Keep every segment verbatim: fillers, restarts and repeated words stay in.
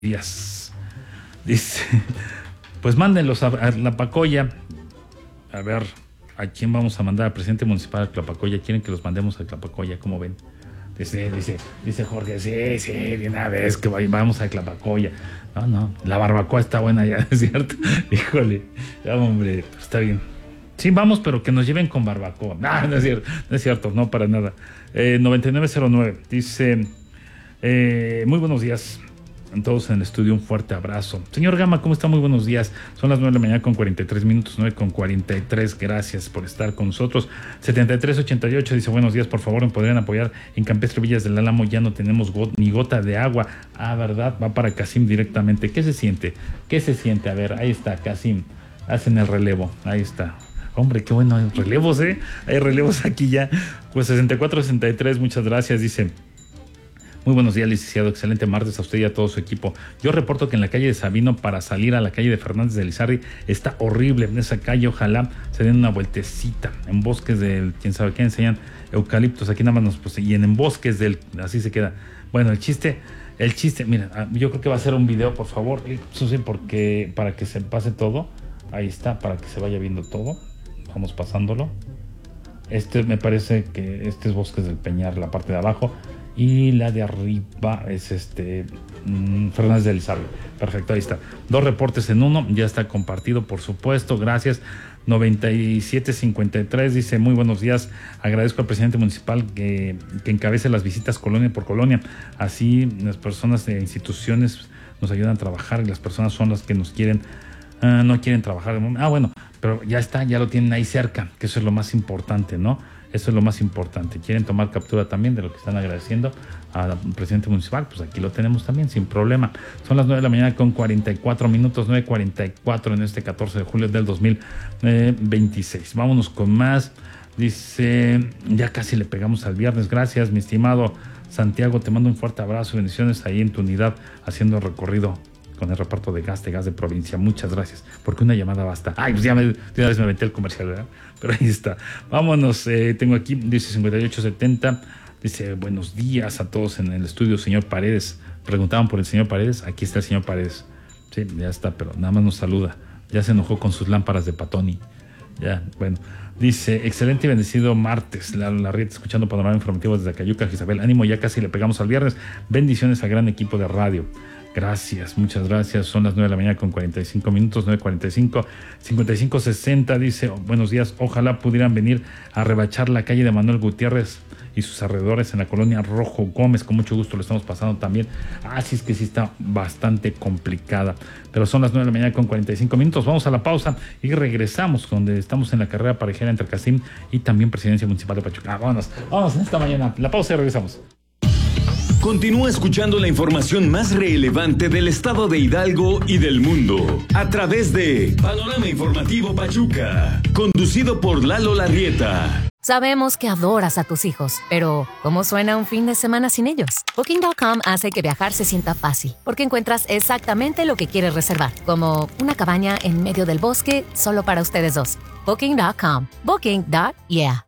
días. Dice, pues mándenlos a, a Tlapacoya. A ver, ¿a quién vamos a mandar? Al presidente municipal de Tlapacoya. ¿Quieren que los mandemos a Tlapacoya? ¿Cómo ven? Dice, dice, dice Jorge, sí, sí, de una vez que vamos a Tlapacoya. No, no, la barbacoa está buena ya, ¿es cierto? Híjole, ya, hombre, pues está bien. Sí, vamos, pero que nos lleven con barbacoa. No, no es cierto, no es cierto, no para nada. Eh, noventa y nueve cero nueve dice, eh, muy buenos días a todos en el estudio, un fuerte abrazo. Señor Gama, ¿cómo está? Muy buenos días. Son las nueve de la mañana con cuarenta y tres minutos, nueve con cuarenta y tres. Gracias por estar con nosotros. setenta y tres ochenta y ocho dice, buenos días, por favor, ¿me podrían apoyar? En Campestre Villas del Álamo ya no tenemos go- ni gota de agua. Ah, ¿verdad? Va para Casim directamente. ¿Qué se siente? ¿Qué se siente? A ver, ahí está, Casim. Hacen el relevo. Ahí está. Hombre, qué bueno, hay relevos, ¿eh? Hay relevos aquí ya. Pues sesenta y cuatro sesenta y tres, muchas gracias, dice. Muy buenos días, licenciado. Excelente martes a usted y a todo su equipo. Yo reporto que en la calle de Sabino para salir a la calle de Fernández de Lizarri está horrible. En esa calle ojalá se den una vueltecita. En bosques del, quién sabe qué, enseñan eucaliptos. Aquí nada más nos puse. Y en, en bosques del, así se queda. Bueno, el chiste, el chiste, mira, yo creo que va a ser un video, por favor. Eso sí, porque para que se pase todo. Ahí está, para que se vaya viendo todo. Vamos pasándolo. Este me parece que este es Bosques del Peñar, la parte de abajo. Y la de arriba es este mmm, Fernández de Lizarri. Perfecto, ahí está. Dos reportes en uno, ya está compartido, por supuesto, gracias. noventa y siete cincuenta y tres dice, muy buenos días, agradezco al presidente municipal que, que encabece las visitas colonia por colonia. Así las personas de instituciones nos ayudan a trabajar y las personas son las que nos quieren, uh, no quieren trabajar. Ah, bueno, pero ya está, ya lo tienen ahí cerca, que eso es lo más importante, ¿no? Eso es lo más importante. Quieren tomar captura también de lo que están agradeciendo al presidente municipal, pues aquí lo tenemos también, sin problema. Son las nueve de la mañana con cuarenta y cuatro minutos, nueve cuarenta y cuatro en este catorce de julio del dos mil veintiséis. Vámonos con más. Dice, ya casi le pegamos al viernes. Gracias, mi estimado Santiago. Te mando un fuerte abrazo y bendiciones ahí en tu unidad, haciendo el recorrido con el reparto de gas, de gas de provincia. Muchas gracias, porque una llamada basta. Ay, pues ya me, de una vez me aventé el comercial, ¿verdad? Pero ahí está. Vámonos, eh, tengo aquí, dice cincuenta y ocho setenta, dice, buenos días a todos en el estudio, señor Paredes. Preguntaban por el señor Paredes, aquí está el señor Paredes. Sí, ya está, pero nada más nos saluda. Ya se enojó con sus lámparas de Patoni. Ya, bueno. Dice, excelente y bendecido martes. La Larrieta escuchando Panorama Informativo desde Cayuca, Isabel. Ánimo, ya casi le pegamos al viernes. Bendiciones al gran equipo de radio. Gracias, muchas gracias. Son las nueve de la mañana con cuarenta y cinco minutos, nueve cuarenta y cinco, cincuenta y cinco sesenta. Dice, oh, buenos días, ojalá pudieran venir a rebachar la calle de Manuel Gutiérrez y sus alrededores en la colonia Rojo Gómez. Con mucho gusto lo estamos pasando también. Ah, sí, es que sí está bastante complicada. Pero son las nueve de la mañana con cuarenta y cinco minutos. Vamos a la pausa y regresamos donde estamos en la carrera parejera entre Casim y también Presidencia Municipal de Pachuca. Ah, vámonos, vamos en esta mañana. La pausa y regresamos. Continúa escuchando la información más relevante del estado de Hidalgo y del mundo a través de Panorama Informativo Pachuca, conducido por Lalo Larrieta. Sabemos que adoras a tus hijos, pero ¿cómo suena un fin de semana sin ellos? Booking punto com hace que viajar se sienta fácil, porque encuentras exactamente lo que quieres reservar, como una cabaña en medio del bosque solo para ustedes dos. Booking punto com. Booking. Yeah.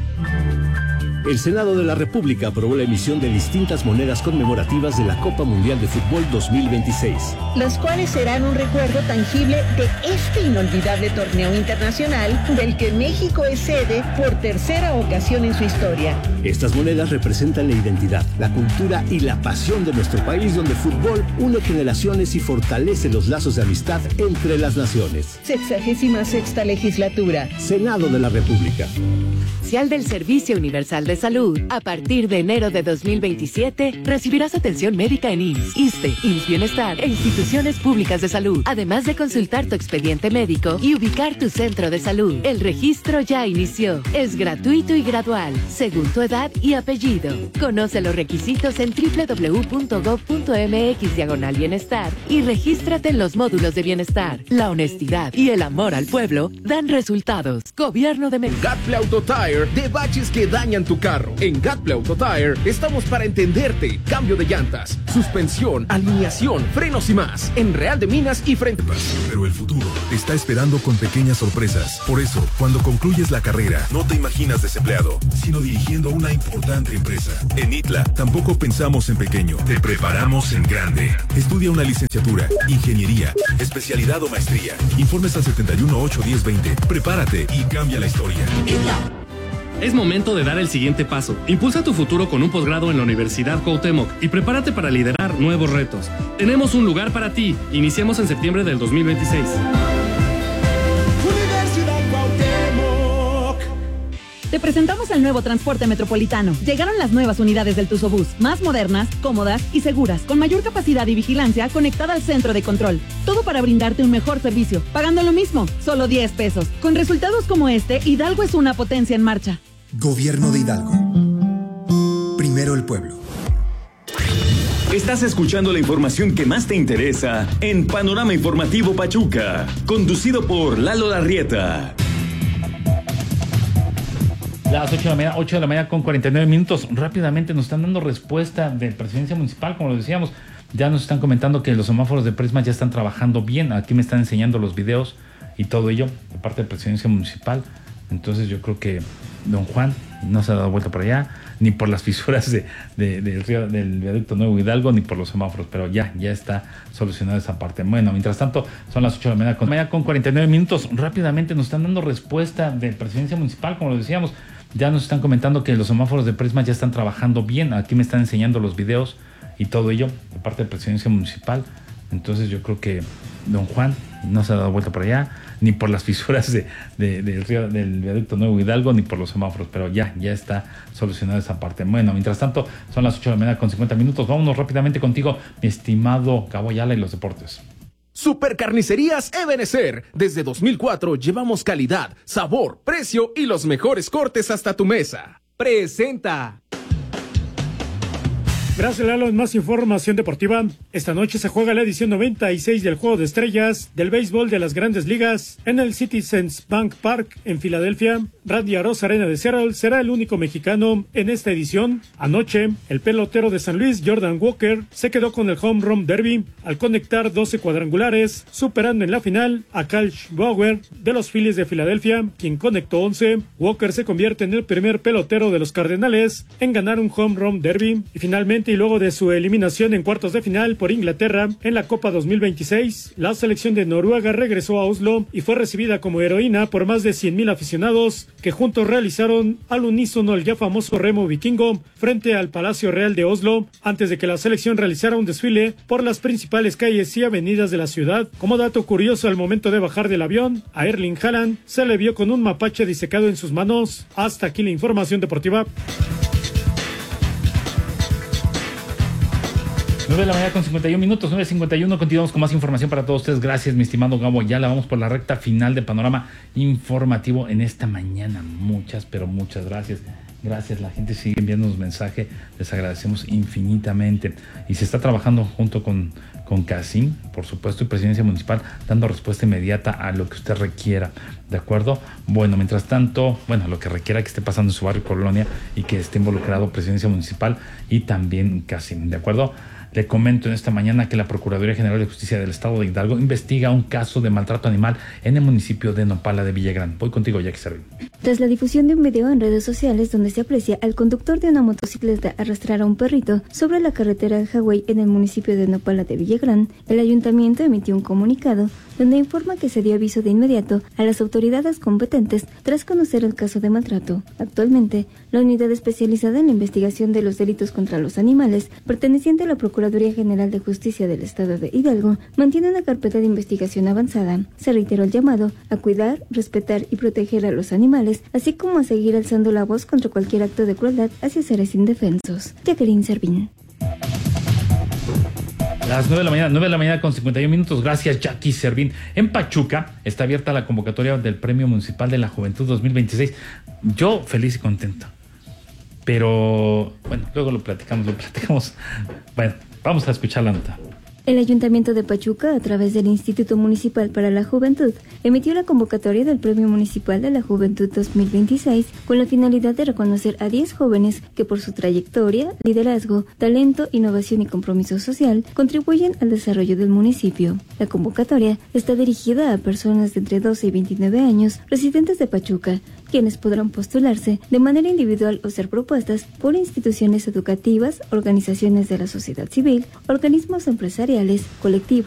El Senado de la República aprobó la emisión de distintas monedas conmemorativas de la Copa Mundial de Fútbol dos mil veintiséis. Las cuales serán un recuerdo tangible de este inolvidable torneo internacional del que México es sede por tercera ocasión en su historia. Estas monedas representan la identidad, la cultura y la pasión de nuestro país, donde el fútbol une generaciones y fortalece los lazos de amistad entre las naciones. Sexagésima sexta legislatura. Senado de la República. Del Servicio Universal de Salud. A partir de enero de dos mil veintisiete, recibirás atención médica en I M S S, ISSSTE, I M S S Bienestar e instituciones públicas de salud, además de consultar tu expediente médico y ubicar tu centro de salud. El registro ya inició. Es gratuito y gradual, según tu edad y apellido. Conoce los requisitos en doble u doble u doble u punto gob punto eme equis diagonal bienestar y regístrate en los módulos de bienestar. La honestidad y el amor al pueblo dan resultados. Gobierno de México. Gadple Auto Tire Tire de baches que dañan tu carro. En Gatplay Auto Tire estamos para entenderte. Cambio de llantas, suspensión, alineación, frenos y más. En Real de Minas y frente. Pero el futuro te está esperando con pequeñas sorpresas. Por eso, cuando concluyes la carrera, no te imaginas desempleado, sino dirigiendo una importante empresa. En ITLA tampoco pensamos en pequeño, te preparamos en grande. Estudia una licenciatura, ingeniería, especialidad o maestría. Informes al setenta y uno ocho diez veinte. Prepárate y cambia la historia. Es momento de dar el siguiente paso. Impulsa tu futuro con un posgrado en la Universidad Cuauhtémoc y prepárate para liderar nuevos retos. Tenemos un lugar para ti. Iniciamos en septiembre del dos mil veintiséis. Universidad Cuauhtémoc. Te presentamos el nuevo transporte metropolitano. Llegaron las nuevas unidades del Tuzobús, más modernas, cómodas y seguras, con mayor capacidad y vigilancia conectada al centro de control. Todo para brindarte un mejor servicio, pagando lo mismo, solo diez pesos. Con resultados como este, Hidalgo es una potencia en marcha. Gobierno de Hidalgo. Primero el pueblo. Estás escuchando la información que más te interesa en Panorama Informativo Pachuca, conducido por Lalo Larrieta. Las ocho de la mañana, ocho de la mañana con cuarenta y nueve minutos. Rápidamente nos están dando respuesta de Presidencia Municipal, como lo decíamos. Ya nos están comentando que los semáforos de Prisma ya están trabajando bien. Aquí me están enseñando los videos y todo ello de parte de Presidencia Municipal. Entonces yo creo que don Juan no se ha dado vuelta por allá, ni por las fisuras de, de, del río, del viaducto Nuevo Hidalgo, ni por los semáforos, pero ya, ya está solucionada esa parte. Bueno, mientras tanto, son las ocho de la mañana con, mañana con cuarenta y nueve minutos. Rápidamente nos están dando respuesta de Presidencia Municipal, como lo decíamos. Ya nos están comentando que los semáforos de Prisma ya están trabajando bien. Aquí me están enseñando los videos y todo ello de parte de Presidencia Municipal. Entonces yo creo que don Juan no se ha dado vuelta por allá, ni por las fisuras de, de, del río, del viaducto Nuevo Hidalgo, ni por los semáforos, pero ya, ya está solucionada esa parte. Bueno, mientras tanto, son las ocho de la mañana con cincuenta minutos. Vámonos rápidamente contigo, mi estimado Gabo Ayala, y los deportes. Supercarnicerías Ebenezer. Desde dos mil cuatro llevamos calidad, sabor, precio y los mejores cortes hasta tu mesa. Presenta. Gracias, Lalo. En más información deportiva, esta noche se juega la edición noventa y seis del Juego de Estrellas del béisbol de las Grandes Ligas en el Citizens Bank Park en Filadelfia. Randy Arozarena Arena de Seattle será el único mexicano en esta edición. Anoche, el pelotero de San Luis, Jordan Walker, se quedó con el Home Run Derby al conectar doce cuadrangulares, superando en la final a Kyle Schwarber de los Phillies de Filadelfia, quien conectó once. Walker se convierte en el primer pelotero de los Cardenales en ganar un Home Run Derby. Y finalmente, y luego de su eliminación en cuartos de final por Inglaterra en la Copa dos mil veintiséis, la selección de Noruega regresó a Oslo y fue recibida como heroína por más de cien mil aficionados que juntos realizaron al unísono el ya famoso remo vikingo frente al Palacio Real de Oslo, antes de que la selección realizara un desfile por las principales calles y avenidas de la ciudad. Como dato curioso, al momento de bajar del avión, a Erling Haaland se le vio con un mapache disecado en sus manos. Hasta aquí la información deportiva. nueve de la mañana con cincuenta y uno minutos, nueve cincuenta y uno, continuamos con más información para todos ustedes. Gracias, mi estimado Gabo Ayala. Vamos por la recta final de Panorama Informativo en esta mañana. Muchas, pero muchas gracias. Gracias, la gente sigue enviándonos mensaje, les agradecemos infinitamente. Y se está trabajando junto con, con Casim, por supuesto, y Presidencia Municipal, dando respuesta inmediata a lo que usted requiera, ¿de acuerdo? Bueno, mientras tanto, bueno, lo que requiera que esté pasando en su barrio, colonia, y que esté involucrado Presidencia Municipal y también Casim, ¿de acuerdo? Le comento en esta mañana que la Procuraduría General de Justicia del Estado de Hidalgo investiga un caso de maltrato animal en el municipio de Nopala de Villagrán. Voy contigo, Jackie Servín. Tras la difusión de un video en redes sociales donde se aprecia al conductor de una motocicleta arrastrar a un perrito sobre la carretera de Hawái en el municipio de Nopala de Villagrán, el ayuntamiento emitió un comunicado donde informa que se dio aviso de inmediato a las autoridades competentes tras conocer el caso de maltrato. Actualmente, la unidad especializada en la investigación de los delitos contra los animales, perteneciente a la Procuraduría General de Justicia del Estado de Hidalgo, mantiene una carpeta de investigación avanzada. Se reiteró el llamado a cuidar, respetar y proteger a los animales, así como a seguir alzando la voz contra cualquier acto de crueldad hacia seres indefensos. Jacqueline Servín. Las nueve de la mañana, nueve de la mañana con cincuenta y uno minutos. Gracias, Jackie Servín. En Pachuca está abierta la convocatoria del Premio Municipal de la Juventud dos mil veintiséis. Yo feliz y contento. Pero, bueno, luego lo platicamos, lo platicamos. Bueno, vamos a escuchar la nota. El Ayuntamiento de Pachuca, a través del Instituto Municipal para la Juventud, emitió la convocatoria del Premio Municipal de la Juventud dos mil veintiséis con la finalidad de reconocer a diez jóvenes que por su trayectoria, liderazgo, talento, innovación y compromiso social contribuyen al desarrollo del municipio. La convocatoria está dirigida a personas de entre doce y veintinueve años residentes de Pachuca, quienes podrán postularse de manera individual o ser propuestas por instituciones educativas, organizaciones de la sociedad civil, organismos empresariales, colectivos,